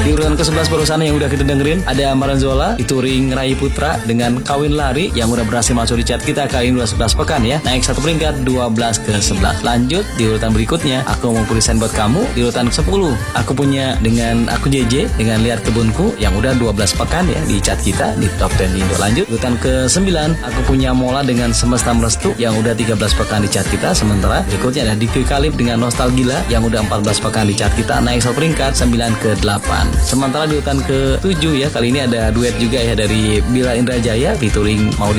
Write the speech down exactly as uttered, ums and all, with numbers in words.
Di urutan ke sebelas barusan yang udah kita dengerin ada Maranzola featuring Rai Putra dengan Kawin Lari yang udah berhasil masuk di chart kita kali ini udah sebelas pekan ya. Naik satu peringkat dua belas ke sebelas. Lanjut di urutan berikutnya, Aku Mau Tulisan Buat Kamu di urutan sepuluh. Aku punya dengan Aku J J dengan Lihat Kebunku yang udah dua belas pekan ya di chart kita di top sepuluh Indo. Lanjut urutan ke sembilan, Aku Punya Mola dengan Semesta Merestu yang udah tiga belas pekan di chart kita. Sementara berikutnya ada Diki Kalib dengan Nostalgila yang udah empat belas pekan di chart kita, naik satu peringkat sembilan ke delapan. Sementara di urutan ke tujuh ya, kali ini ada duet juga ya dari Bila Indrajaya featuring Maudi